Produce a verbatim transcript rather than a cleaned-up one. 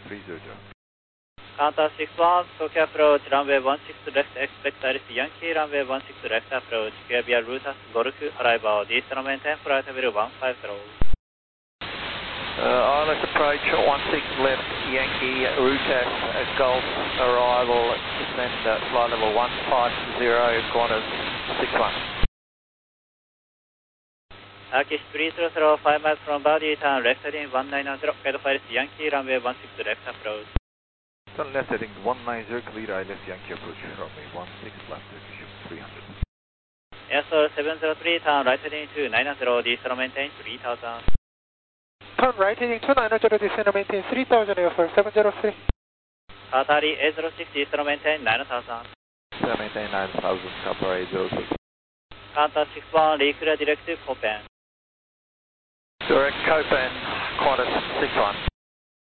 three zero zero. Qantas six one, Tokyo approach, runway one six left, expect Iris Yankee, runway one six left approach, clear via Rutas, Golf, arrival, Eastern maintain, flight level one five zero. Uh, Islet approach, one six left, Yankee, Rutas, Golf, arrival, descend uh, flight level one five zero, Qantas six one. Turkish three zero zero, five miles from body, turn left heading one nine zero, guide Iris Yankee, runway one six left approach. Turn left heading one nine zero, clear I L S Yankee approach, runway one six left, position three hundred. Airstore seven zero three, turn right heading two nine zero, Eastern maintain three thousand. Turn right heading two nine zero, descend maintain three thousand, airfare seven zero three. Qatari eight zero six, Eastern maintain nine thousand. Eastern maintain nine thousand, Qatar eight zero six. Qantas six one, reclear direct Copen. Direct Copen, Qantas six one.